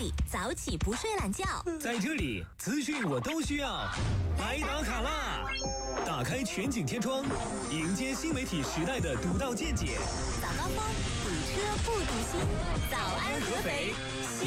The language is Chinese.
力，早起不睡懒觉。 在这里，资讯我都需要，来打卡啦！打开全景天窗，迎接新媒体时代的独到见解。 早高峰，堵车不堵心。早安合肥，新